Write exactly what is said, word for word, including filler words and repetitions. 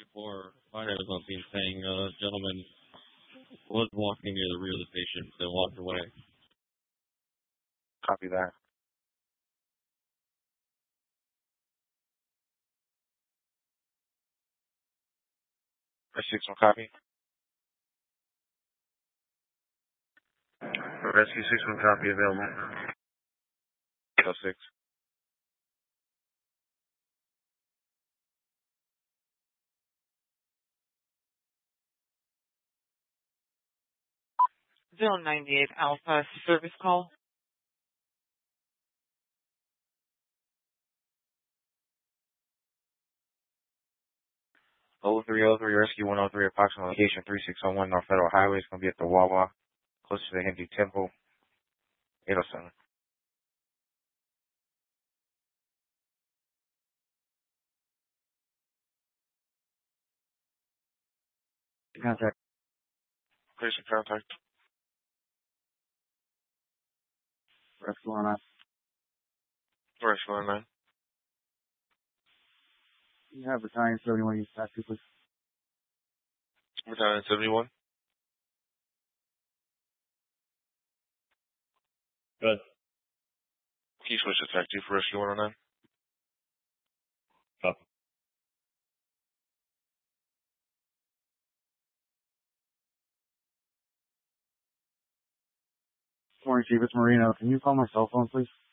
four, five has on scene saying, uh, gentleman was walking near the rear of the patient, then walked away. Copy that. Rescue six one copy. Rescue six one copy available. eight oh six. Zone ninety-eight Alpha service call. oh three oh three, Rescue one oh three, approximate location three six oh one North Federal Highway. It's going to be at the Wawa, close to the Hindu Temple, eight oh seven. Contact. Patient contact. Rescue one oh nine. Rescue one oh nine. You have battalion seventy-one use taxi, please. Battalion seventy-one. Good. Can you switch to taxi for Rescue one oh nine? Copy. Morning, Chief. It's Marino. Can you call my cell phone, please?